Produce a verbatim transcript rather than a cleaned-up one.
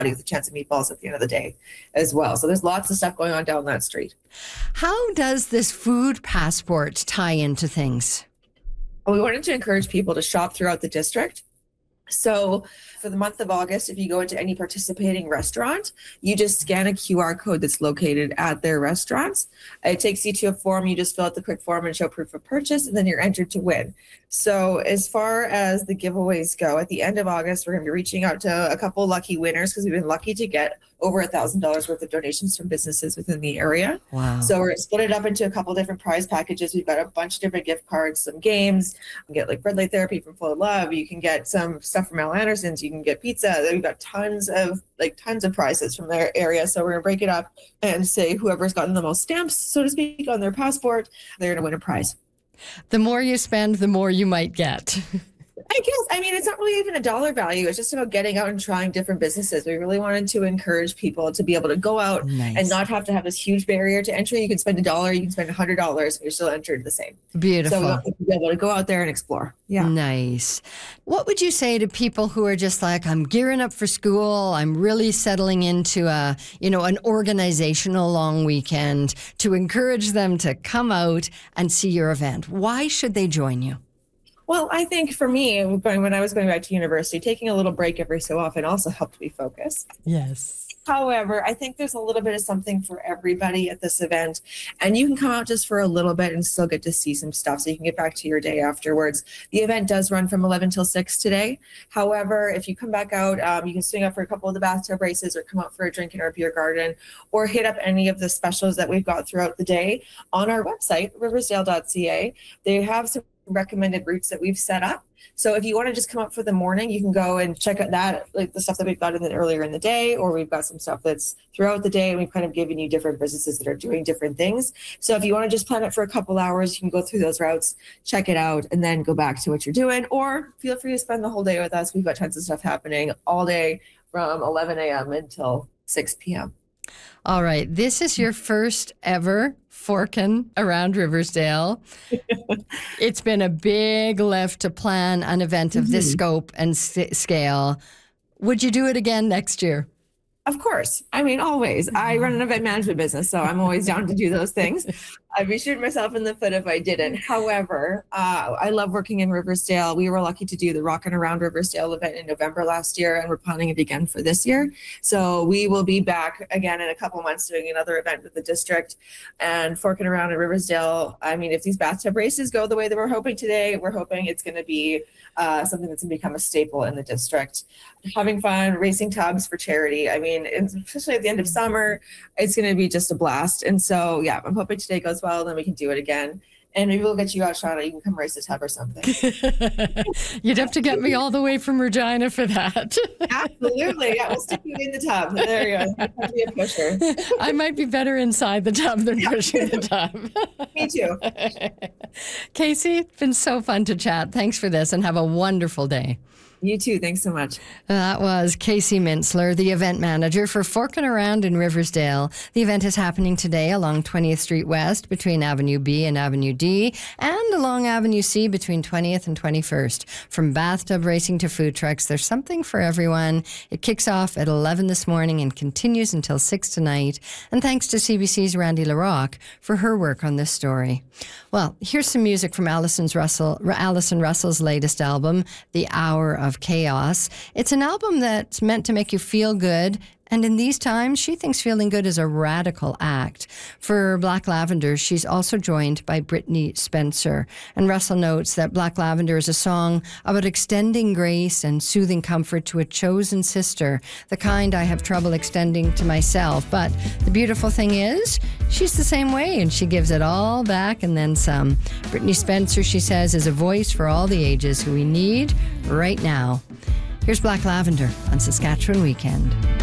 gets a chance of meatballs at the end of the day as well. So there's lots of stuff going on down that street. How does this food passport tie into things? Well, we wanted to encourage people to shop throughout the district. So for the month of August, if you go into any participating restaurant, you just scan a Q R code that's located at their restaurants. It takes you to a form. You just fill out the quick form and show proof of purchase, and then you're entered to win. So as far as the giveaways go, at the end of August, we're going to be reaching out to a couple lucky winners because we've been lucky to get over a thousand dollars worth of donations from businesses within the area. Wow. So we're split it up into a couple different prize packages. We've got a bunch of different gift cards, some games. You can get like red light therapy from Full of Love. You can get some stuff from Al Anderson's. You can get pizza. We've got tons of like tons of prizes from their area. So we're gonna break it up and say whoever's gotten the most stamps, so to speak, on their passport, they're gonna win a prize. The more you spend, the more you might get. I guess, I mean, it's not really even a dollar value. It's just about getting out and trying different businesses. We really wanted to encourage people to be able to go out Nice. and not have to have this huge barrier to entry. You can spend a dollar, you can spend a hundred dollars, and you're still entered the same. Beautiful. So we want people to be able to go out there and explore. Yeah. Nice. What would you say to people who are just like, I'm gearing up for school, I'm really settling into a, you know, an organizational long weekend, to encourage them to come out and see your event? Why should they join you? Well, I think for me, when I was going back to university, taking a little break every so often also helped me focus. Yes. However, I think there's a little bit of something for everybody at this event, and you can come out just for a little bit and still get to see some stuff so you can get back to your day afterwards. The event does run from eleven till six today. However, if you come back out, um, you can swing up for a couple of the bathtub races or come out for a drink in our beer garden or hit up any of the specials that we've got throughout the day on our website, riversdale dot c a. They have some recommended routes that we've set up. So if you want to just come up for the morning, you can go and check out that, like the stuff that we've got in the earlier in the day, or we've got some stuff that's throughout the day, and we've kind of given you different businesses that are doing different things. So if you want to just plan it for a couple hours, you can go through those routes, check it out, and then go back to what you're doing, or feel free to spend the whole day with us. We've got tons of stuff happening all day from eleven a.m. until six p.m. All right. This is your first ever Forkin Around Riversdale. It's been a big lift to plan an event of this mm-hmm. scope and s- scale. Would you do it again next year? Of course. I mean, always. I run an event management business, so I'm always down to do those things. I'd be shooting myself in the foot if I didn't. However, uh, I love working in Riversdale. We were lucky to do the Rockin' Around Riversdale event in November last year, and we're planning it again for this year. So we will be back again in a couple months doing another event with the district and Forkin' Around in Riversdale. I mean, if these bathtub races go the way that we're hoping today, we're hoping it's going to be uh, something that's going to become a staple in the district. Having fun, racing tubs for charity. I mean, especially at the end of summer, it's going to be just a blast. And so, yeah, I'm hoping today goes well, then we can do it again. And maybe we'll get you out, Shauna. You can come race a tub or something. You'd have to get me all the way from Regina for that. Absolutely. Yeah, we'll stick you in the tub. There you go. You can be a pusher. I might be better inside the tub than pushing the tub. Me too. Casey, it's been so fun to chat. Thanks for this, and have a wonderful day. You too. Thanks so much. That was Casey Mintzler, the event manager for Forkin' Around in Riversdale. The event is happening today along twentieth Street West between Avenue B and Avenue D, and along Avenue C between twentieth and twenty-first. From bathtub racing to food trucks, there's something for everyone. It kicks off at eleven this morning and continues until six tonight. And thanks to C B C's Randy LaRocque for her work on this story. Well, here's some music from Alison's Russell, Alison Russell's latest album, The Hour of Chaos. It's an album that's meant to make you feel good, and in these times, she thinks feeling good is a radical act. For Black Lavender, she's also joined by Brittany Spencer. And Russell notes that Black Lavender is a song about extending grace and soothing comfort to a chosen sister, the kind I have trouble extending to myself. But the beautiful thing is, she's the same way, and she gives it all back and then some. Brittany Spencer, she says, is a voice for all the ages who we need right now. Here's Black Lavender on Saskatchewan Weekend.